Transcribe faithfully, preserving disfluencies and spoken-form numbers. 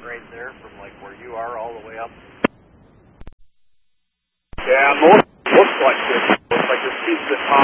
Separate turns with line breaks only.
right there from like where you are all the way up.
Yeah, most looks like this. Looks like this piece of the top